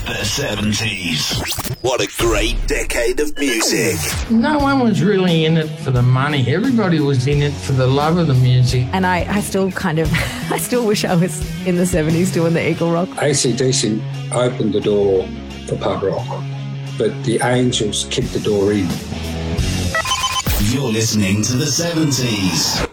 The 70s. What a great decade of music. No one was really in it for the money. Everybody was in it for the love of the music. And I still I still wish I was in the 70s doing the Eagle Rock. AC/DC opened the door for pub rock, but the Angels kicked the door in. You're listening to the 70s.